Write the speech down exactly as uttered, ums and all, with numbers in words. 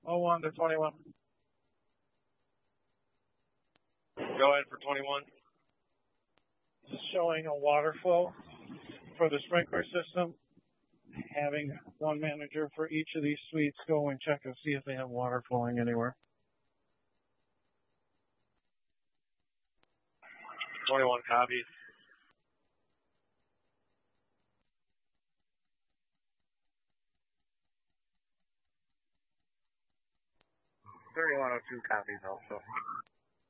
oh one to twenty-one. Go ahead for twenty-one. Showing a water flow for the sprinkler system. Having one manager for each of these suites go and check and see if they have water flowing anywhere. twenty-one copies. thirty-one oh two copies also.